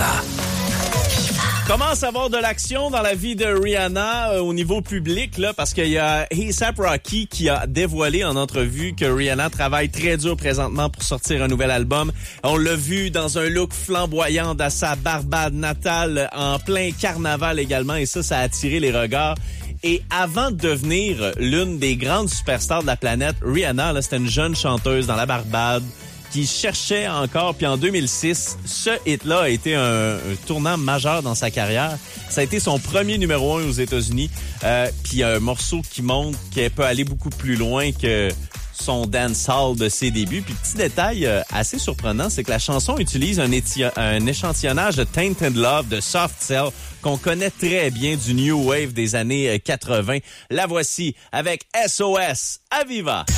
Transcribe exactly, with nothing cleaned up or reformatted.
Aviva. Commence à avoir de l'action dans la vie de Rihanna euh, au niveau public, là, parce qu'il y a A$AP Rocky qui a dévoilé en entrevue que Rihanna travaille très dur présentement pour sortir un nouvel album. On l'a vu dans un look flamboyant à sa Barbade natale, en plein carnaval également, et ça, ça a attiré les regards. Et avant de devenir l'une des grandes superstars de la planète, Rihanna, là, c'était une jeune chanteuse dans la Barbade qui cherchait encore. Puis en deux mille six, ce hit-là a été un, un tournant majeur dans sa carrière. Ça a été son premier numéro un aux États-Unis. Euh, puis un morceau qui montre qu'elle peut aller beaucoup plus loin que son dancehall de ses débuts. Puis petit détail euh, assez surprenant, c'est que la chanson utilise un, éti- un échantillonnage de Tainted Love de Soft Cell qu'on connaît très bien du New Wave des années quatre-vingts. La voici avec S O S Aviva.